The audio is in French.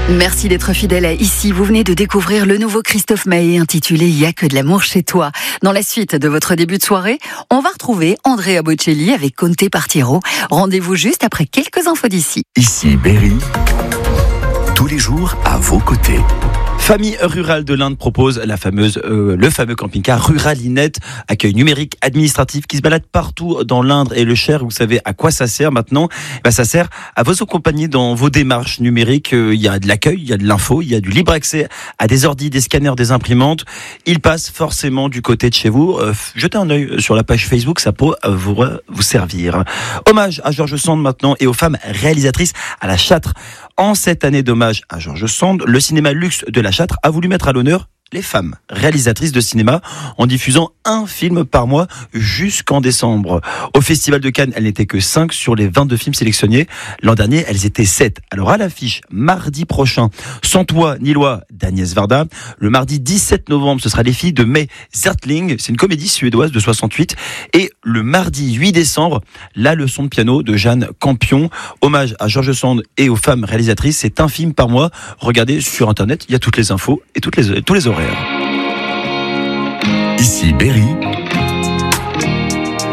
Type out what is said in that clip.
Merci d'être fidèle à Ici. Vous venez de découvrir le nouveau Christophe Maé intitulé « Il y a que de l'amour chez toi ». Dans la suite de votre début de soirée, on va retrouver Andrea Bocelli avec Conte Partiro. Rendez-vous juste après quelques infos d'ici. Ici Berry, tous les jours à vos côtés. Famille rurale de l'Inde propose le fameux camping-car Ruralinette, accueil numérique administratif qui se balade partout dans l'Indre et le Cher. Vous savez à quoi ça sert maintenant ? Ça sert à vous accompagner dans vos démarches numériques. Il y a de l'accueil, il y a de l'info, il y a du libre accès à des ordis, des scanners, des imprimantes. Il passe forcément du côté de chez vous. Jetez un œil sur la page Facebook, ça peut vous servir. Hommage à George Sand maintenant et aux femmes réalisatrices à la Châtre. En cette année d'hommage à George Sand, le cinéma luxe de la Châtre a voulu mettre à l'honneur les femmes réalisatrices de cinéma en diffusant un film par mois jusqu'en décembre. Au Festival de Cannes, elles n'étaient que 5 sur les 22 films sélectionnés. L'an dernier, elles étaient 7. Alors à l'affiche, mardi prochain, Sans toi ni loi d'Agnès Varda. Le mardi 17 novembre, ce sera Les filles de May Zertling. C'est une comédie suédoise de 68. Et le mardi 8 décembre, La leçon de piano de Jeanne Campion. Hommage à George Sand et aux femmes réalisatrices. C'est un film par mois. Regardez sur Internet, il y a toutes les infos et tous les horaires. Ici Berry,